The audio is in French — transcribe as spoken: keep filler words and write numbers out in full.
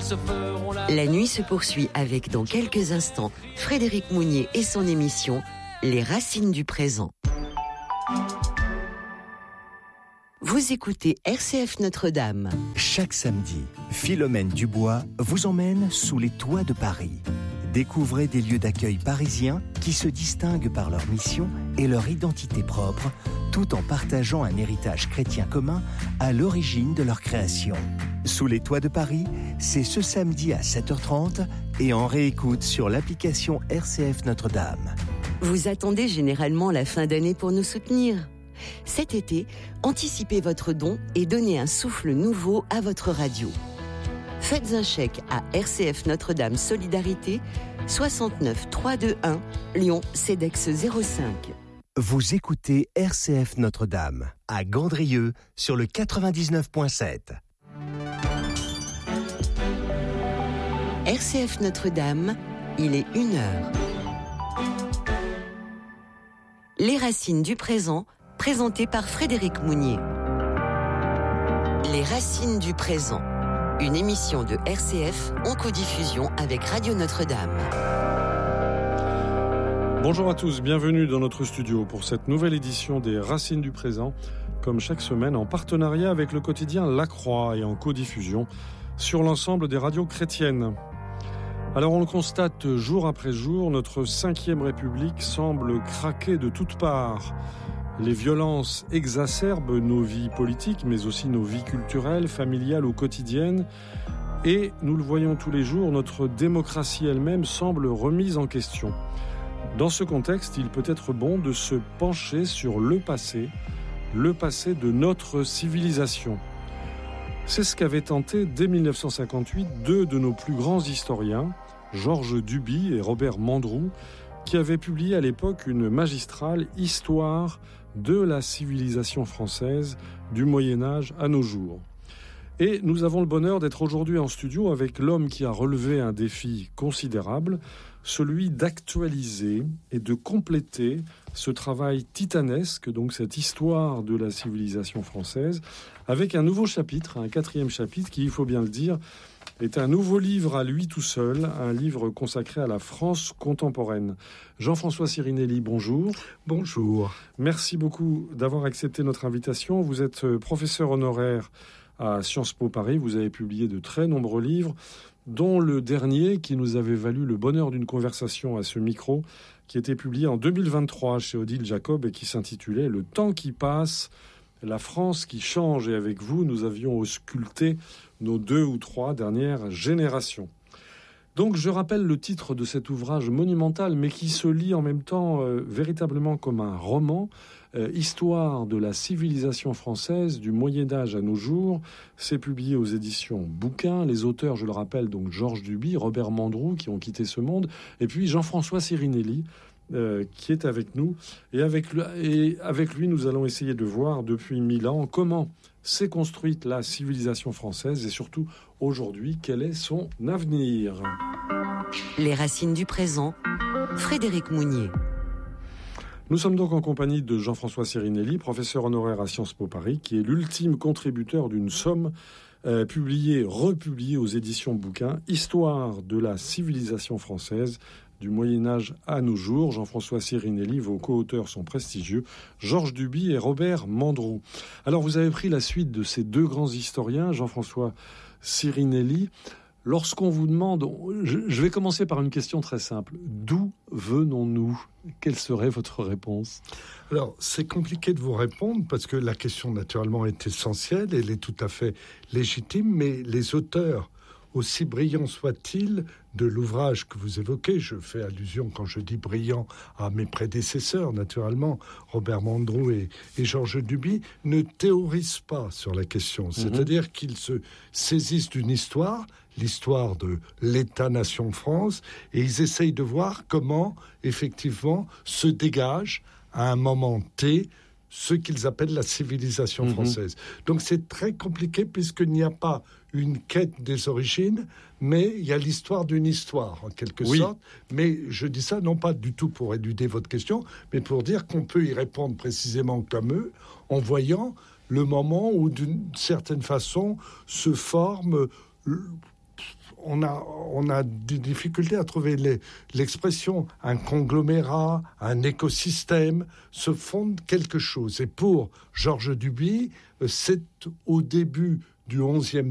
se feront la... La nuit se poursuit avec, dans quelques instants, Frédéric Mounier et son émission Les Racines du présent. Vous écoutez R C F Notre-Dame. Chaque samedi, Philomène Dubois vous emmène sous les toits de Paris. Découvrez des lieux d'accueil parisiens qui se distinguent par leur mission et leur identité propre, tout en partageant un héritage chrétien commun à l'origine de leur création. Sous les toits de Paris, c'est ce samedi à sept heures trente et en réécoute sur l'application R C F Notre-Dame. Vous attendez généralement la fin d'année pour nous soutenir. Cet été, anticipez votre don et donnez un souffle nouveau à votre radio. Faites un chèque à R C F Notre-Dame Solidarité, soixante-neuf trois cent vingt et un, Lyon, CEDEX zéro cinq. Vous écoutez R C F Notre-Dame, à Gandrieux, sur le quatre-vingt-dix-neuf virgule sept. R C F Notre-Dame, il est une heure. Les Racines du présent, présenté par Frédéric Mounier. Les Racines du présent, une émission de R C F en codiffusion avec Radio Notre-Dame. Bonjour à tous, bienvenue dans notre studio pour cette nouvelle édition des Racines du présent, comme chaque semaine en partenariat avec le quotidien La Croix et en codiffusion sur l'ensemble des radios chrétiennes. Alors on le constate jour après jour, notre cinquième République semble craquer de toutes parts. Les violences exacerbent nos vies politiques, mais aussi nos vies culturelles, familiales ou quotidiennes. Et, nous le voyons tous les jours, notre démocratie elle-même semble remise en question. Dans ce contexte, il peut être bon de se pencher sur le passé, le passé de notre civilisation. C'est ce qu'avaient tenté dès dix-neuf cent cinquante-huit deux de nos plus grands historiens, Georges Duby et Robert Mandrou, qui avaient publié à l'époque une magistrale Histoire de la civilisation française du Moyen-Âge à nos jours. Et nous avons le bonheur d'être aujourd'hui en studio avec l'homme qui a relevé un défi considérable, celui d'actualiser et de compléter ce travail titanesque, donc cette histoire de la civilisation française, avec un nouveau chapitre, un quatrième chapitre qui, il faut bien le dire, est un nouveau livre à lui tout seul, un livre consacré à la France contemporaine. Jean-François Sirinelli, bonjour. Bonjour. Merci beaucoup d'avoir accepté notre invitation. Vous êtes professeur honoraire à Sciences Po Paris. Vous avez publié de très nombreux livres, dont le dernier qui nous avait valu le bonheur d'une conversation à ce micro, qui était publié en deux mille vingt-trois chez Odile Jacob et qui s'intitulait « Le temps qui passe, la France qui change ». Et avec vous, nous avions ausculté nos deux ou trois dernières générations. Donc je rappelle le titre de cet ouvrage monumental, mais qui se lit en même temps euh, véritablement comme un roman, euh, Histoire de la civilisation française du Moyen-Âge à nos jours. C'est publié aux éditions Bouquin. Les auteurs, je le rappelle, donc Georges Duby, Robert Mandrou, qui ont quitté ce monde, et puis Jean-François Sirinelli, Euh, qui est avec nous. Et avec, lui, et avec lui, nous allons essayer de voir depuis mille ans comment s'est construite la civilisation française et surtout, aujourd'hui, quel est son avenir. Les Racines du présent, Frédéric Mounier. Nous sommes donc en compagnie de Jean-François Sirinelli, professeur honoraire à Sciences Po Paris, qui est l'ultime contributeur d'une somme euh, publiée, republiée aux éditions Bouquin, Histoire de la civilisation française du Moyen-Âge à nos jours. Jean-François Sirinelli, vos co-auteurs sont prestigieux, Georges Duby et Robert Mandrou. Alors, vous avez pris la suite de ces deux grands historiens, Jean-François Sirinelli. Lorsqu'on vous demande, je vais commencer par une question très simple. D'où venons-nous ? Quelle serait votre réponse ? Alors, c'est compliqué de vous répondre parce que la question, naturellement, est essentielle. Elle est tout à fait légitime, mais les auteurs, aussi brillants soient-ils, de l'ouvrage que vous évoquez, je fais allusion quand je dis brillant à mes prédécesseurs, naturellement, Robert Mandrou et, et Georges Duby, ne théorisent pas sur la question. C'est-à-dire mmh. qu'ils se saisissent d'une histoire, l'histoire de l'État-nation France, et ils essayent de voir comment, effectivement, se dégage à un moment T ce qu'ils appellent la civilisation mmh. française. Donc c'est très compliqué puisqu'il n'y a pas une quête des origines, mais il y a l'histoire d'une histoire, en quelque oui. sorte. Mais je dis ça non pas du tout pour éluder votre question, mais pour dire qu'on peut y répondre précisément comme eux, en voyant le moment où, d'une certaine façon, se forme on a, on a des difficultés à trouver les, l'expression un conglomérat, un écosystème, se fonde quelque chose. Et pour Georges Duby, c'est au début du onzième